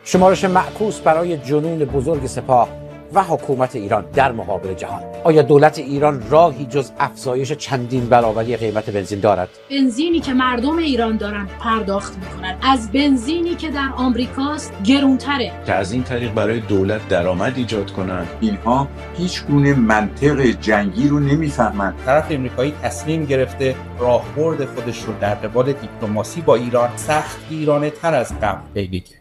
شمارش معکوس برای جنون بزرگ سپاه و حکومت ایران در مقابل جهان. آیا دولت ایران راهی جز افزایش چندین برابری قیمت بنزین دارد؟ بنزینی که مردم ایران دارن پرداخت میکنن از بنزینی که در آمریکاست گرونتره، که از این طریق برای دولت درآمد ایجاد کنند. اینها هیچ گونه منطق جنگی رو نمیفهمند. طرف آمریکایی تصمیم گرفته راهبرد خودش رو در قبال دیپلماسی با ایران سخت گیرانه تر از قبل بگیره.